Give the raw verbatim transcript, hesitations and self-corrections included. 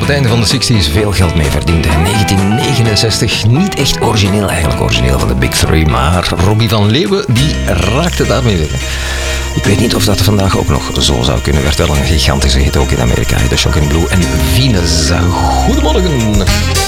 het einde van de zestig's veel geld mee verdiend. In negentien negenenzestig, niet echt origineel, eigenlijk origineel van de Big Three, maar Robbie van Leeuwen, die raakte daarmee weg. Ik weet niet of dat vandaag ook nog zo zou kunnen. Werd wel een gigantische hit ook in Amerika. The Shocking Blue en Venus. Goedemorgen.